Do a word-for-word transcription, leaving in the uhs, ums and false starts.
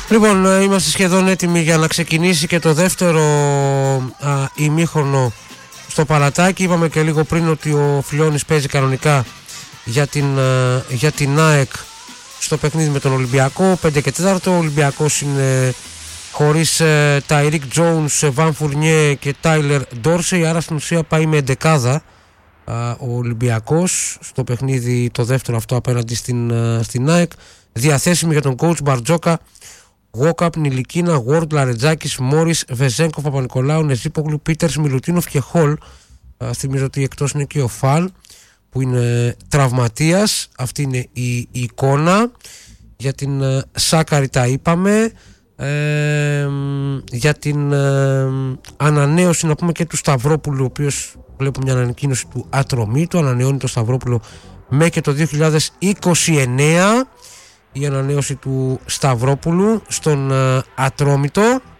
Λοιπόν, είμαστε σχεδόν έτοιμοι για να ξεκινήσει και το δεύτερο α, ημίχρονο στο Παλατάκι. Είπαμε και λίγο πριν ότι ο Φιλιώνης παίζει κανονικά για την, α, για την ΑΕΚ στο παιχνίδι με τον Ολυμπιακό. πέντε και τέσσερα, ο Ολυμπιακός είναι χωρίς ε, Ταϊρίκ Τζόουνς, Βαν Φουρνιέ και Τάιλερ Ντόρσεϊ, άρα στην ουσία πάει με εντεκάδα α, ο Ολυμπιακός στο παιχνίδι το δεύτερο αυτό απέναντι στην, α, στην ΑΕΚ. Διαθέσιμη για τον coach Μπαρτζόκα, Γουόκαπ, Νιλικίνα, Γουόρντ, Λαρετζάκης, Μόρις, Βεζένκο, Παπα-Νικολάου, Νεζίπογλου, Πίτερς, Μιλουτίνοφ και Χολ. Α, θυμίζω ότι εκτός είναι και ο Φαλ που είναι τραυματίας. Αυτή είναι η, η εικόνα. Για την uh, Σάκαρη τα είπαμε. Ε, για την ε, ανανέωση να πούμε και του Σταυρόπουλου, ο οποίος βλέπουμε μια ανακοίνωση του Ατρωμίτου, ανανεώνει το Σταυρόπουλο μέχρι και το δύο χιλιάδες είκοσι εννέα, η ανανέωση του Σταυρόπουλου στον ε, Ατρόμητο.